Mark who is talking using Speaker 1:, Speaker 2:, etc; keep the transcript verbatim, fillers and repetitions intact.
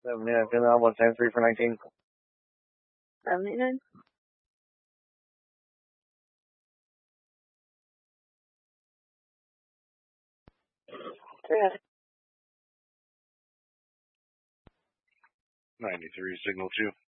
Speaker 1: seventy-nine, ten, one ten three for nineteen.
Speaker 2: seventy-nine.
Speaker 3: ninety-three, signal two.